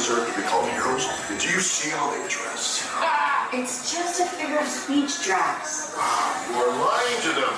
deserve to be called heroes? Do you see how they dress? It's just a figure of speech, Drax. You are lying to them.